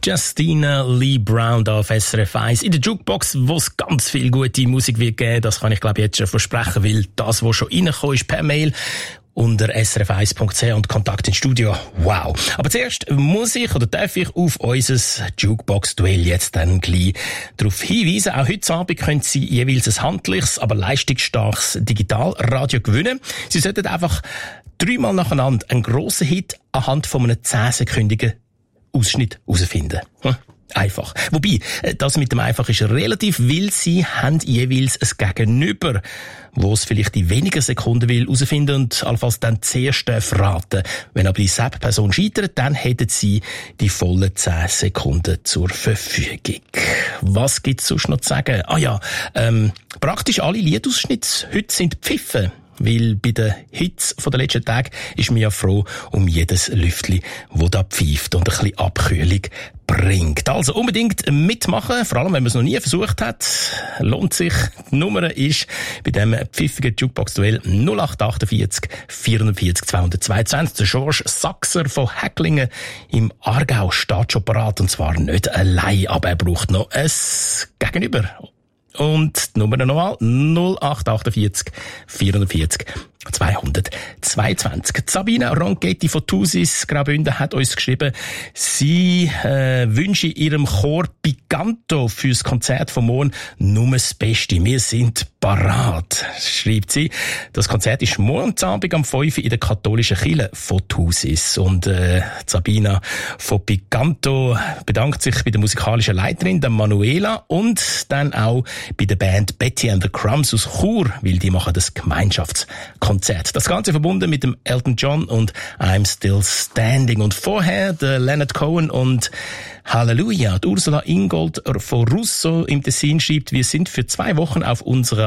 Justina Lee Brown da auf SRF 1 in der Jukebox, wo es ganz viel gute Musik wird geben. Das kann ich glaube jetzt schon versprechen, weil das, was schon reingekommen ist per Mail unter srf1.ch und Kontakt ins Studio. Wow. Aber zuerst muss ich oder darf ich auf unser Jukebox-Duell jetzt dann gleich darauf hinweisen. Auch heute Abend können Sie jeweils ein handliches, aber leistungsstarkes Digitalradio gewinnen. Sie sollten einfach 3-mal nacheinander einen grossen Hit anhand von einem 10-sekündigen Ausschnitt herausfinden. Einfach. Wobei, das mit dem Einfach ist relativ, weil Sie haben jeweils ein Gegenüber, wo es vielleicht in weniger Sekunden will herausfinden und allenfalls dann zuerst verraten. Wenn aber dieselbe Person scheitert, dann hätten Sie die vollen 10 Sekunden zur Verfügung. Was gibt's sonst noch zu sagen? Praktisch alle Liedausschnitte heute sind Pfiffen. Weil bei den Hits von den letzten Tagen ist man ja froh um jedes Lüftli, das da pfeift und ein bisschen Abkühlung bringt. Also unbedingt mitmachen, vor allem wenn man es noch nie versucht hat. Lohnt sich. Die Nummer ist bei diesem pfiffigen Jukebox-Duell 0848 44 222. Der George Sachser von Häcklingen im Aargau steht schon parat, und zwar nicht allein, aber er braucht noch ein Gegenüber. Und die Nummer nochmal 0848 44 222. Sabina Ronchetti von Thusis Graubünden hat uns geschrieben, sie wünsche ihrem Chor Picanto fürs Konzert vom morgen nur das Beste. Wir sind parat, schreibt sie. Das Konzert ist morgen Abend am 5 in der katholischen Kirche von Thusis. Und Sabina von Picanto bedankt sich bei der musikalischen Leiterin, der Manuela, und dann auch bei der Band Betty and the Crumbs aus Chur, weil die machen das Gemeinschaftskonzert. Das Ganze verbunden mit dem Elton John und I'm Still Standing. Und vorher der Leonard Cohen und Halleluja. Die Ursula Ingold von Russo im Tessin schreibt, wir sind für 2 Wochen auf unserer